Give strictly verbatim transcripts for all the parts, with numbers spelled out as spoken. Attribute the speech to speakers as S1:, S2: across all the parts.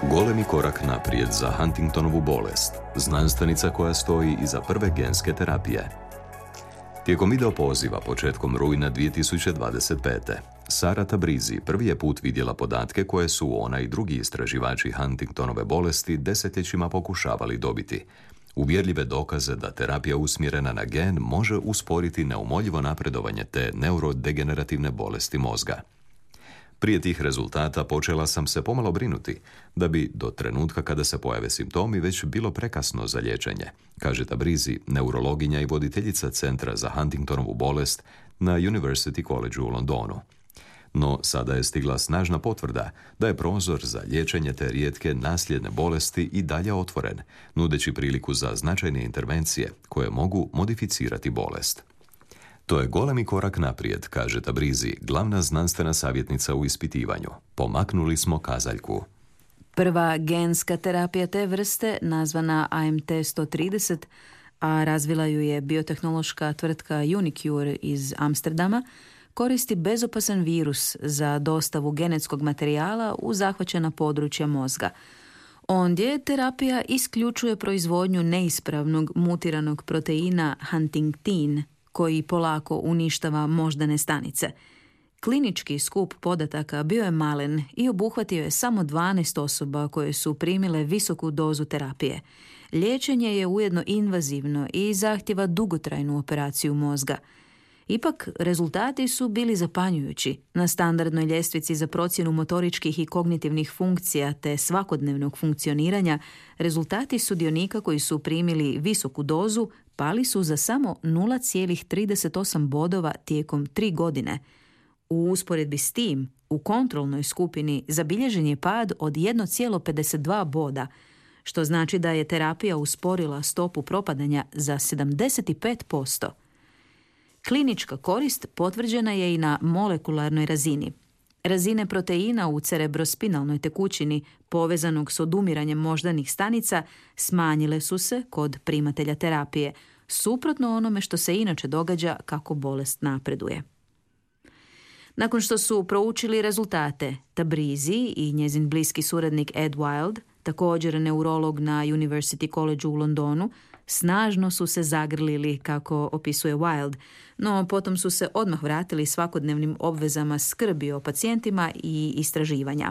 S1: Golemi korak naprijed za Huntingtonovu bolest, znanstvenica koja stoji iza prve genske terapije. Tijekom video poziva početkom rujna dvije tisuće dvadeset pete. Sara Tabrizi prvi je put vidjela podatke koje su ona i drugi istraživači Huntingtonove bolesti desetljećima pokušavali dobiti. Uvjerljive dokaze da terapija usmjerena na gen može usporiti neumoljivo napredovanje te neurodegenerativne bolesti mozga. Prije tih rezultata počela sam se pomalo brinuti, da bi do trenutka kada se pojave simptomi već bilo prekasno za liječenje, kaže Tabrizi, neurologinja i voditeljica Centra za Huntingtonovu bolest na University College u Londonu. No sada je stigla snažna potvrda da je prozor za liječenje te rijetke nasljedne bolesti i dalje otvoren, nudeći priliku za značajne intervencije koje mogu modificirati bolest. To je golemi korak naprijed, kaže Tabrizi, glavna znanstvena savjetnica u ispitivanju. Pomaknuli smo kazaljku.
S2: Prva genska terapija te vrste, nazvana A M T sto trideset, a razvila ju je biotehnološka tvrtka Unicure iz Amsterdama, koristi bezopasan virus za dostavu genetskog materijala u zahvaćena područja mozga. Ondje terapija isključuje proizvodnju neispravnog mutiranog proteina huntingtin, koji polako uništava moždane stanice. Klinički skup podataka bio je malen i obuhvatio je samo dvanaest osoba koje su primile visoku dozu terapije. Liječenje je ujedno invazivno i zahtjeva dugotrajnu operaciju mozga. Ipak, rezultati su bili zapanjujući. Na standardnoj ljestvici za procjenu motoričkih i kognitivnih funkcija te svakodnevnog funkcioniranja, rezultati sudionika koji su primili visoku dozu pali su za samo nula zarez trideset osam bodova tijekom tri godine. U usporedbi s tim, u kontrolnoj skupini zabilježen je pad od jedan zarez pedeset dva boda, što znači da je terapija usporila stopu propadanja za sedamdeset pet posto. Klinička korist potvrđena je i na molekularnoj razini. Razine proteina u cerebrospinalnoj tekućini povezanog s odumiranjem moždanih stanica smanjile su se kod primatelja terapije, suprotno onome što se inače događa kako bolest napreduje. Nakon što su proučili rezultate, Tabrizi i njezin bliski suradnik Ed Wild, također neurolog na University College u Londonu, snažno su se zagrlili, kako opisuje Wild, no potom su se odmah vratili svakodnevnim obvezama skrbi o pacijentima i istraživanja.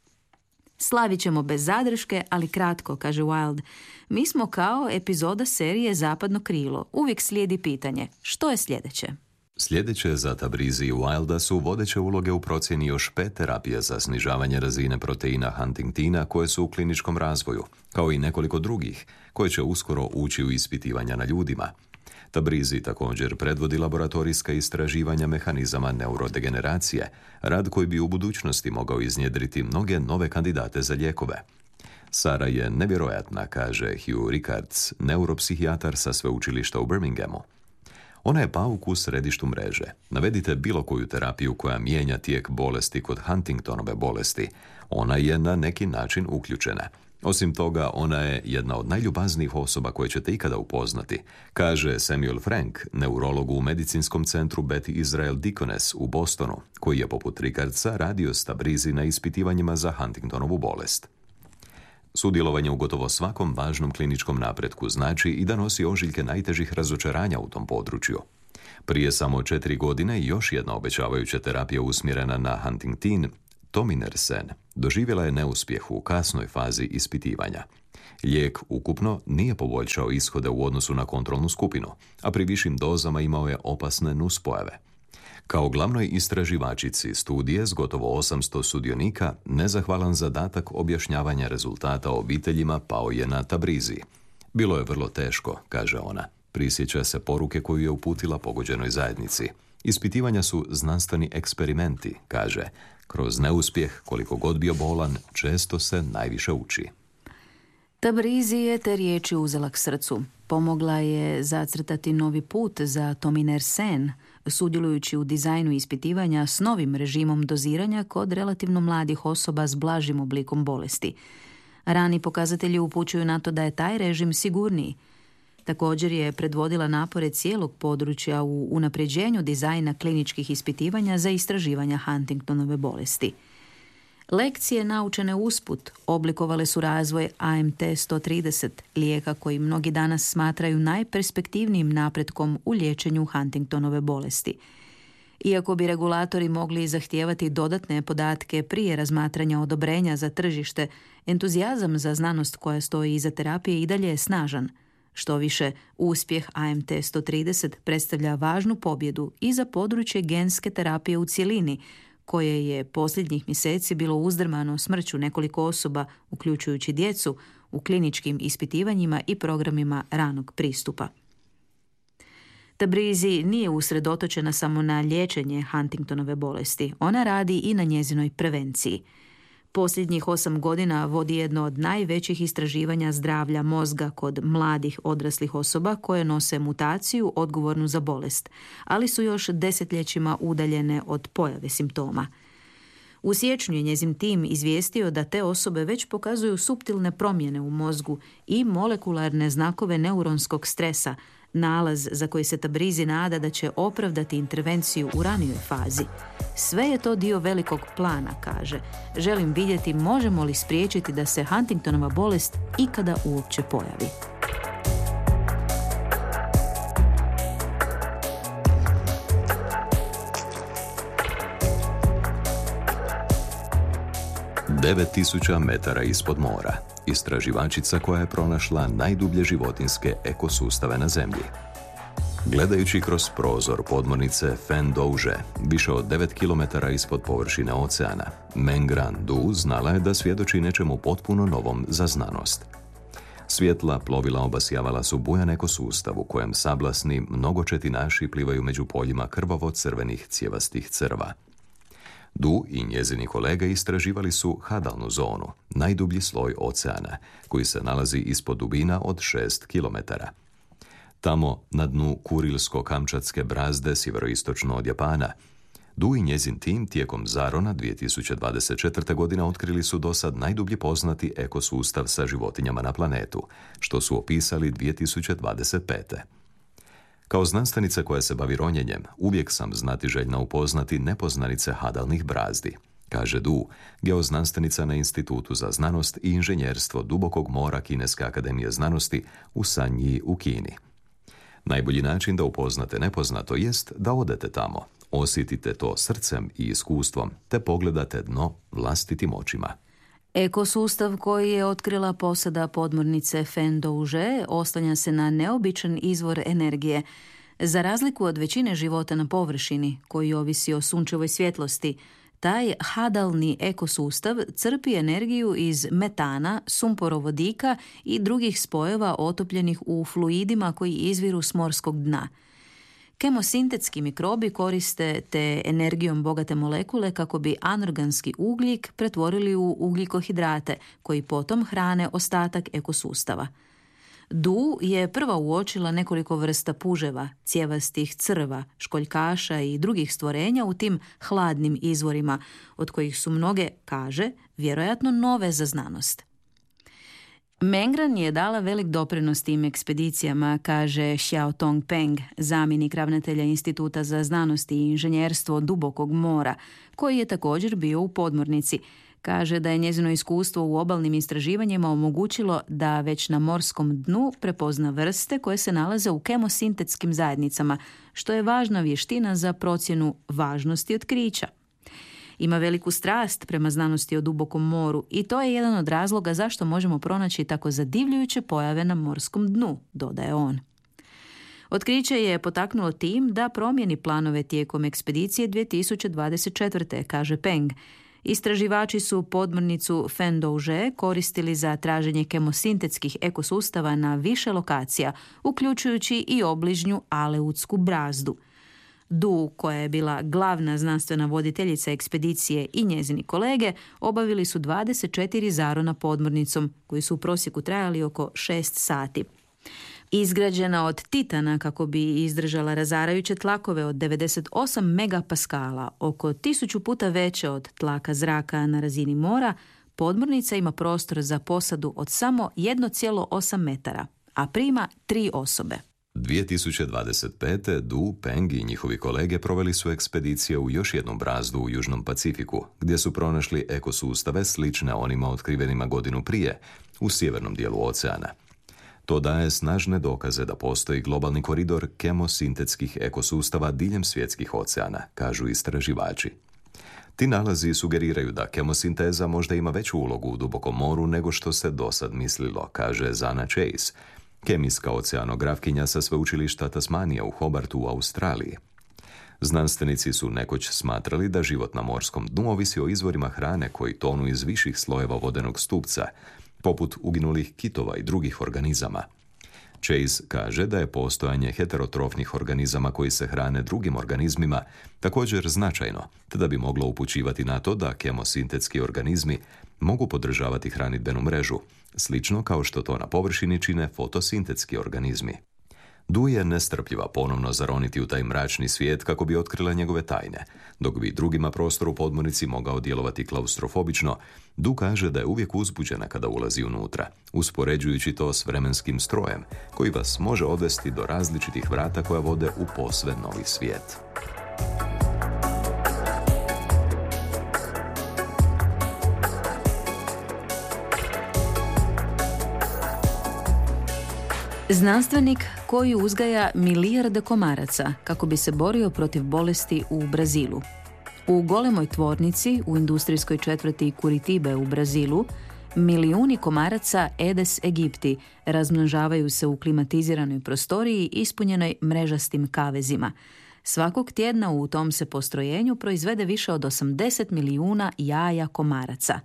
S2: Slavit ćemo bez zadrške, ali kratko, kaže Wild. Mi smo kao epizoda serije Zapadno krilo. Uvijek slijedi pitanje, što je sljedeće?
S1: Sljedeće za Tabrizi i Wilda su vodeće uloge u procjeni još pet terapija za snižavanje razine proteina huntingtina koje su u kliničkom razvoju, kao i nekoliko drugih koje će uskoro ući u ispitivanja na ljudima. Tabrizi također predvodi laboratorijska istraživanja mehanizama neurodegeneracije, rad koji bi u budućnosti mogao iznjedriti mnoge nove kandidate za lijekove. Sara je nevjerojatna, kaže Hugh Rickards, neuropsihijatar sa sveučilišta u Birminghamu. Ona je pauk u središtu mreže. Navedite bilo koju terapiju koja mijenja tijek bolesti kod Huntingtonove bolesti. Ona je na neki način uključena. Osim toga, ona je jedna od najljubaznijih osoba koje ćete ikada upoznati, kaže Samuel Frank, neurolog u medicinskom centru Beth Israel Deaconess u Bostonu, koji je poput Rickardsa radio s Tabrizi na ispitivanjima za Huntingtonovu bolest. Sudjelovanje u gotovo svakom važnom kliničkom napretku znači i da nosi ožiljke najtežih razočaranja u tom području. Prije samo četiri godine još jedna obećavajuća terapija usmjerena na Huntingtin, Tominersen, doživjela je neuspjeh u kasnoj fazi ispitivanja. Lijek ukupno nije poboljšao ishode u odnosu na kontrolnu skupinu, a pri višim dozama imao je opasne nuspojave. Kao glavnoj istraživačici studije s gotovo osamsto sudionika, nezahvalan zadatak objašnjavanja rezultata obiteljima pao je na Tabrizi. Bilo je vrlo teško, kaže ona. Prisjeća se poruke koju je uputila pogođenoj zajednici. Ispitivanja su znanstveni eksperimenti, kaže. Kroz neuspjeh, koliko god bio bolan, često se najviše uči.
S2: Tabrizi je te riječi uzela k srcu. Pomogla je zacrtati novi put za Tominersen, sudjelujući u dizajnu ispitivanja s novim režimom doziranja kod relativno mladih osoba s blažim oblikom bolesti. Rani pokazatelji upućuju na to da je taj režim sigurniji. Također je predvodila napore cijelog područja u unapređenju dizajna kliničkih ispitivanja za istraživanja Huntingtonove bolesti. Lekcije naučene usput oblikovale su razvoj A M T sto trideset, lijeka koji mnogi danas smatraju najperspektivnijim napretkom u liječenju Huntingtonove bolesti. Iako bi regulatori mogli zahtijevati dodatne podatke prije razmatranja odobrenja za tržište, entuzijazam za znanost koja stoji iza terapije i dalje je snažan. Što više, uspjeh A M T sto trideset predstavlja važnu pobjedu i za područje genske terapije u cjelini, koje je posljednjih mjeseci bilo uzdrmano smrću nekoliko osoba, uključujući djecu, u kliničkim ispitivanjima i programima ranog pristupa. Tabrizi nije usredotočena samo na liječenje Huntingtonove bolesti, ona radi i na njezinoj prevenciji. Posljednjih osam godina vodi jedno od najvećih istraživanja zdravlja mozga kod mladih odraslih osoba koje nose mutaciju odgovornu za bolest, ali su još desetljećima udaljene od pojave simptoma. U siječnju je njezin tim izvijestio da te osobe već pokazuju suptilne promjene u mozgu i molekularne znakove neuronskog stresa, nalaz za koji se Tabrizi nada da će opravdati intervenciju u ranijoj fazi. Sve je to dio velikog plana, kaže. Želim vidjeti možemo li spriječiti da se Huntingtonova bolest ikada uopće pojavi.
S1: devet tisuća metara ispod mora. Istraživačica koja je pronašla najdublje životinjske ekosustave na Zemlji. Gledajući kroz prozor podmornice Fen Douže, više od devet kilometara ispod površine oceana, Meng Ran Du znala je da svjedoči nečemu potpuno novom za znanost. Svjetla plovila obasjavala su bujan ekosustav u kojem sablasni mnogočetinaši plivaju među poljima krvavo-crvenih cjevastih crva. Du i njezini kolege istraživali su hadalnu zonu, najdublji sloj oceana, koji se nalazi ispod dubina od šest kilometara. Tamo, na dnu Kurilsko-Kamčatske brazde sjeveroistočno od Japana, Du i njezin tim tijekom Zarona dvije tisuće dvadeset četvrte. godine otkrili su dosad najdublji poznati ekosustav sa životinjama na planetu, što su opisali dvije tisuće dvadeset pete. Kao znanstvenica koja se bavi ronjenjem, uvijek sam znatiželjna upoznati nepoznanice hadalnih brazdi, kaže Du, geoznanstvenica na Institutu za znanost i inženjerstvo dubokog mora Kineske akademije znanosti u Sanji u Kini. Najbolji način da upoznate nepoznato jest da odete tamo, osjetite to srcem i iskustvom, te pogledate dno vlastitim očima.
S2: Ekosustav koji je otkrila posada podmornice Fen Douže oslanja se na neobičan izvor energije. Za razliku od većine života na površini, koji ovisi o sunčevoj svjetlosti, taj hadalni ekosustav crpi energiju iz metana, sumporovodika i drugih spojeva otopljenih u fluidima koji izviru s morskog dna. Kemosintetski mikrobi koriste te energijom bogate molekule kako bi anorganski ugljik pretvorili u ugljikohidrate, koji potom hrane ostatak ekosustava. Du je prva uočila nekoliko vrsta puževa, cjevastih crva, školjkaša i drugih stvorenja u tim hladnim izvorima, od kojih su mnoge, kaže, vjerojatno nove za znanost. Meng Ran je dala velik doprinos tim ekspedicijama, kaže Xiao Tong Peng, zamjenik ravnatelja Instituta za znanost i inženjerstvo dubokog mora, koji je također bio u podmornici. Kaže da je njezino iskustvo u obalnim istraživanjima omogućilo da već na morskom dnu prepozna vrste koje se nalaze u kemosintetskim zajednicama, što je važna vještina za procjenu važnosti otkrića. Ima veliku strast prema znanosti o dubokom moru i to je jedan od razloga zašto možemo pronaći tako zadivljujuće pojave na morskom dnu, dodaje on. Otkriće je potaknulo tim da promijeni planove tijekom ekspedicije dvije tisuće dvadeset četvrte. kaže Peng. Istraživači su podmornicu Fen Douže koristili za traženje kemosintetskih ekosustava na više lokacija, uključujući i obližnju Aleutsku brazdu. Du, koja je bila glavna znanstvena voditeljica ekspedicije, i njezini kolege obavili su dvadeset četiri zarona podmornicom, koji su u prosjeku trajali oko šest sati. Izgrađena od titana kako bi izdržala razarajuće tlakove od devedeset osam megapaskala, oko tisuću puta veće od tlaka zraka na razini mora, podmornica ima prostor za posadu od samo jedan zarez osam metara, a prima tri osobe.
S1: dvije tisuće dvadeset pete. Du, Peng i njihovi kolege proveli su ekspedicije u još jednu brazdu u Južnom Pacifiku, gdje su pronašli ekosustave slične onima otkrivenima godinu prije, u sjevernom dijelu oceana. To daje snažne dokaze da postoji globalni koridor kemosintetskih ekosustava diljem svjetskih oceana, kažu istraživači. Ti nalazi sugeriraju da kemosinteza možda ima veću ulogu u dubokom moru nego što se dosad mislilo, kaže Zana Chase, kemijska oceanografkinja sa sveučilišta Tasmanija u Hobartu u Australiji. Znanstvenici su nekoć smatrali da život na morskom dnu ovisi o izvorima hrane koji tonu iz viših slojeva vodenog stupca, poput uginulih kitova i drugih organizama. Chase kaže da je postojanje heterotrofnih organizama koji se hrane drugim organizmima također značajno, te da bi moglo upućivati na to da kemosintetski organizmi mogu podržavati hranidbenu mrežu, slično kao što to na površini čine fotosintetski organizmi. Du je nestrpljiva ponovno zaroniti u taj mračni svijet kako bi otkrila njegove tajne. Dok bi drugima prostor u podmornici mogao djelovati klaustrofobično, Du kaže da je uvijek uzbuđena kada ulazi unutra, uspoređujući to s vremenskim strojem, koji vas može odvesti do različitih vrata koja vode u posve novi svijet.
S2: Znanstvenik koji uzgaja milijarde komaraca kako bi se borio protiv bolesti u Brazilu. U golemoj tvornici u industrijskoj četvrti Curitibe u Brazilu milijuni komaraca Aedes aegypti razmnožavaju se u klimatiziranoj prostoriji ispunjenoj mrežastim kavezima. Svakog tjedna u tom se postrojenju proizvede više od osamdeset milijuna jaja komaraca.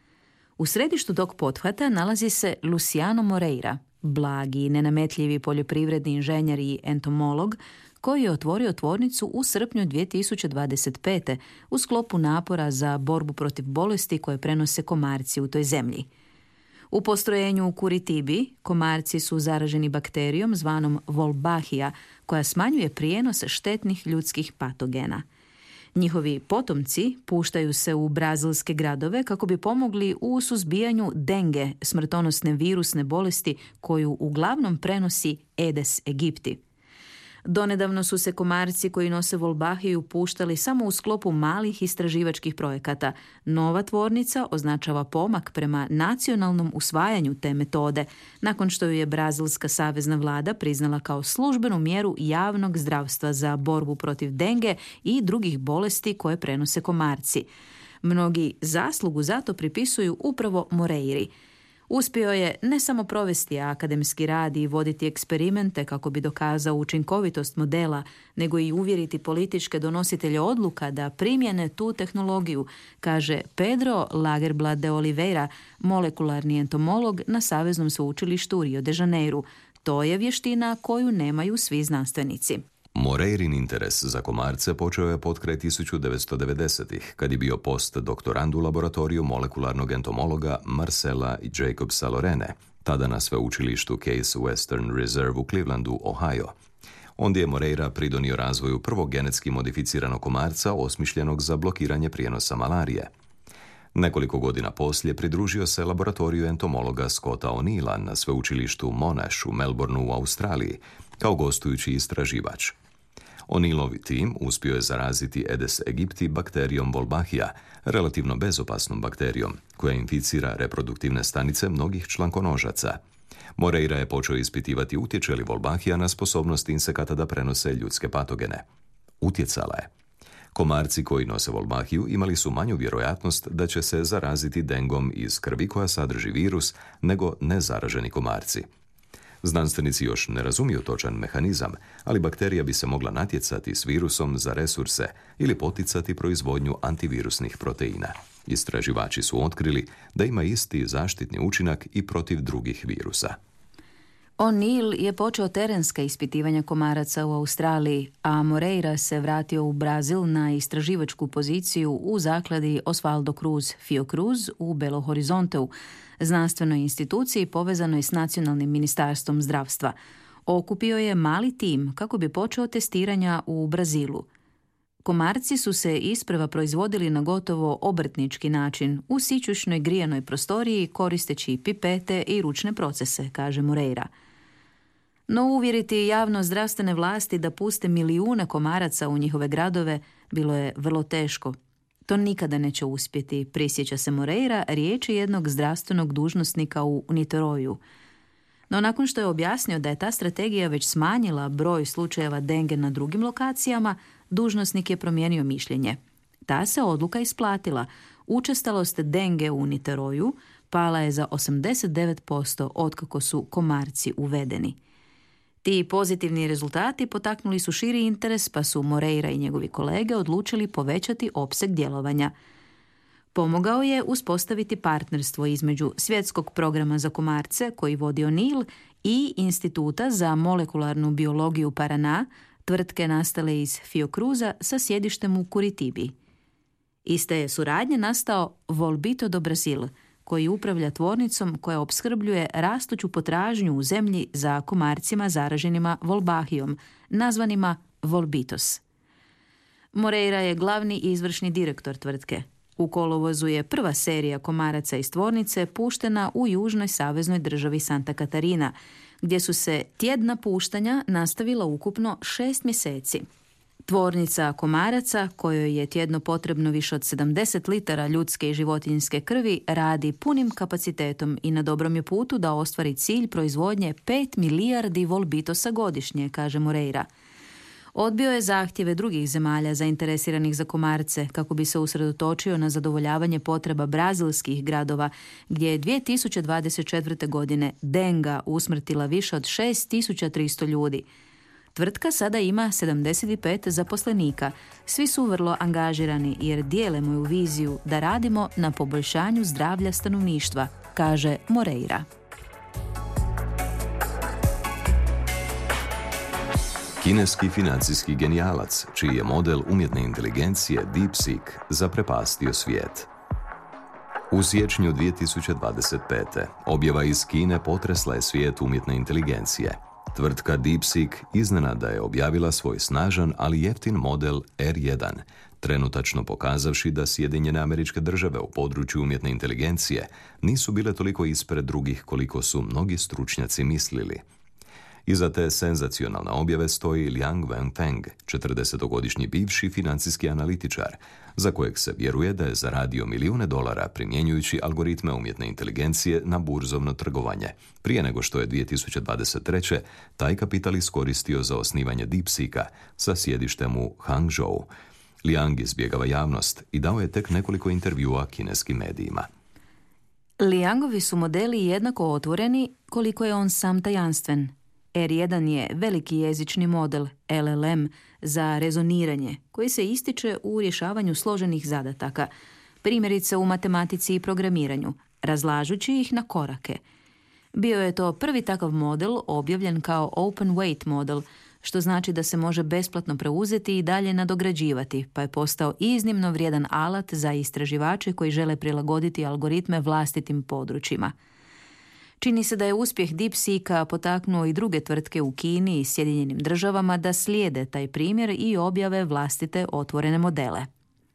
S2: U središtu tog pothvata nalazi se Luciano Moreira, blagi i nenametljivi poljoprivredni inženjer i entomolog, koji je otvorio tvornicu u srpnju dvije tisuće dvadeset pete. u sklopu napora za borbu protiv bolesti koje prenose komarci u toj zemlji. U postrojenju u Curitibi komarci su zaraženi bakterijom zvanom Wolbachia, koja smanjuje prijenos štetnih ljudskih patogena. Njihovi potomci puštaju se u brazilske gradove kako bi pomogli u suzbijanju denge, smrtonosne virusne bolesti koju uglavnom prenosi Aedes aegypti. Donedavno su se komarci koji nose Wolbachiju puštali samo u sklopu malih istraživačkih projekata. Nova tvornica označava pomak prema nacionalnom usvajanju te metode, nakon što ju je brazilska savezna vlada priznala kao službenu mjeru javnog zdravstva za borbu protiv denge i drugih bolesti koje prenose komarci. Mnogi zaslugu zato pripisuju upravo Moreiri. Uspio je ne samo provesti akademski rad i voditi eksperimente kako bi dokazao učinkovitost modela, nego i uvjeriti političke donositelje odluka da primjene tu tehnologiju, kaže Pedro Lagerblad de Oliveira, molekularni entomolog na Saveznom sveučilištu u Rio de Janeiru. To je vještina koju nemaju svi znanstvenici.
S1: Moreirin interes za komarce počeo je potkraj tisuću devetsto devedesetih, kad je bio postdoktorand u laboratoriju molekularnog entomologa Marcela i Jacobsa Lorene, tada na sveučilištu Case Western Reserve u Clevelandu, Ohio. Ondje je Moreira pridonio razvoju prvog genetski modificiranog komarca osmišljenog za blokiranje prijenosa malarije. Nekoliko godina poslije pridružio se laboratoriju entomologa Scotta O'Neilla na sveučilištu Monash u Melbourneu u Australiji, kao gostujući istraživač. O'Neillovi tim uspio je zaraziti Aedes aegypti bakterijom Wolbachia, relativno bezopasnom bakterijom, koja inficira reproduktivne stanice mnogih člankonožaca. Moreira je počeo ispitivati utječe li Wolbachia na sposobnost insekata da prenose ljudske patogene. Utjecala je. Komarci koji nose Wolbachiju imali su manju vjerojatnost da će se zaraziti dengom iz krvi koja sadrži virus nego nezaraženi komarci. Znanstvenici još ne razumiju točan mehanizam, ali bakterija bi se mogla natjecati s virusom za resurse ili poticati proizvodnju antivirusnih proteina. Istraživači su otkrili da ima isti zaštitni učinak i protiv drugih virusa.
S2: O'Neill je počeo terenska ispitivanja komaraca u Australiji, a Moreira se vratio u Brazil na istraživačku poziciju u zakladi Osvaldo Cruz Fiocruz u Belo Horizonteu, znanstvenoj instituciji povezanoj s Nacionalnim ministarstvom zdravstva. Okupio je mali tim kako bi počeo testiranja u Brazilu. Komarci su se isprva proizvodili na gotovo obrtnički način, u sićušnjoj grijanoj prostoriji koristeći pipete i ručne procese, kaže Moreira. No uvjeriti javno zdravstvene vlasti da puste milijune komaraca u njihove gradove bilo je vrlo teško. To nikada neće uspjeti, prisjeća se Moreira riječi jednog zdravstvenog dužnosnika u Niteróju. No nakon što je objasnio da je ta strategija već smanjila broj slučajeva denge na drugim lokacijama, dužnosnik je promijenio mišljenje. Ta se odluka isplatila. Učestalost denge u Niteróju pala je za osamdeset devet posto otkako su komarci uvedeni. Ti pozitivni rezultati potaknuli su širi interes, pa su Moreira i njegovi kolege odlučili povećati opseg djelovanja. Pomogao je uspostaviti partnerstvo između Svjetskog programa za komarce, koji vodi O'Neill, i Instituta za molekularnu biologiju Paraná, tvrtke nastale iz Fiocruza sa sjedištem u Curitibi. Iz te je suradnje nastao Volbito do Brasil, koji upravlja tvornicom koja opskrbljuje rastuću potražnju u zemlji za komarcima zaraženima Volbahijom, nazvanima Volbitos. Moreira je glavni izvršni direktor tvrtke. U kolovozu je prva serija komaraca iz tvornice puštena u južnoj saveznoj državi Santa Catarina, gdje su se tjedna puštanja nastavila ukupno šest mjeseci. Tvornica komaraca, kojoj je tjedno potrebno više od sedamdeset litara ljudske i životinjske krvi, radi punim kapacitetom i na dobrom je putu da ostvari cilj proizvodnje pet milijardi volbitosa godišnje, kaže Moreira. Odbio je zahtjeve drugih zemalja zainteresiranih za komarce kako bi se usredotočio na zadovoljavanje potreba brazilskih gradova, gdje je dvije tisuće dvadeset četvrte. godine denga usmrtila više od šest tisuća tristo ljudi. Tvrtka sada ima sedamdeset pet zaposlenika. Svi su vrlo angažirani jer dijele moju viziju da radimo na poboljšanju zdravlja stanovništva, kaže Moreira.
S1: Kineski financijski genijalac, čiji je model umjetne inteligencije DeepSeek zaprepastio svijet. U siječnju dvije tisuće dvadeset pete. objava iz Kine potresla je svijet umjetne inteligencije. Tvrtka DeepSeek iznenada je objavila svoj snažan, ali jeftin model er jedan, trenutačno pokazavši da Sjedinjene Američke Države u području umjetne inteligencije nisu bile toliko ispred drugih koliko su mnogi stručnjaci mislili. Iza te senzacionalne objave stoji Liang Wenfeng, četrdesetogodišnji bivši financijski analitičar, za kojeg se vjeruje da je zaradio milijune dolara primjenjujući algoritme umjetne inteligencije na burzovno trgovanje, prije nego što je dvije tisuće dvadeset treće. taj kapital iskoristio za osnivanje DeepSeeka sa sjedištem u Hangzhou. Liang izbjegava javnost i dao je tek nekoliko intervjua kineskim medijima.
S2: Liangovi su modeli jednako otvoreni koliko je on sam tajanstven. er jedan je veliki jezični model, el el em, za rezoniranje, koji se ističe u rješavanju složenih zadataka, primjerice u matematici i programiranju, razlažući ih na korake. Bio je to prvi takav model objavljen kao open weight model, što znači da se može besplatno preuzeti i dalje nadograđivati, pa je postao iznimno vrijedan alat za istraživače koji žele prilagoditi algoritme vlastitim područjima. Čini se da je uspjeh DeepSeeka potaknuo i druge tvrtke u Kini i Sjedinjenim državama da slijede taj primjer i objave vlastite otvorene modele.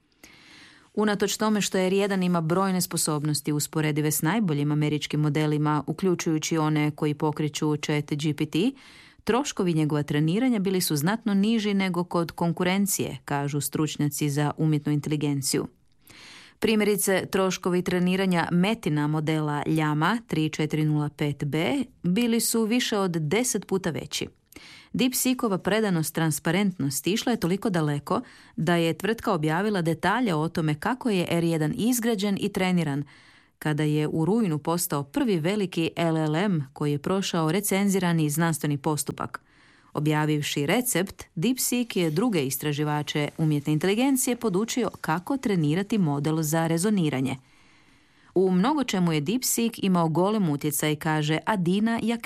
S2: Unatoč tome što er jedan ima brojne sposobnosti usporedive s najboljim američkim modelima, uključujući one koji pokreću ChatGPT, troškovi njegova treniranja bili su znatno niži nego kod konkurencije, kažu stručnjaci za umjetnu inteligenciju. Primjerice, troškovi treniranja Metina modela Llama tri četiri nula pet be bili su više od deset puta veći. DeepSeekova predanost transparentnosti išla je toliko daleko da je tvrtka objavila detalje o tome kako je er jedan izgrađen i treniran, kada je u rujnu postao prvi veliki el el em koji je prošao recenzirani znanstveni postupak. Objavivši recept, DeepSeek je druge istraživače umjetne inteligencije podučio kako trenirati model za rezoniranje. U mnogo čemu je DeepSeek imao golem utjecaj, kaže Adina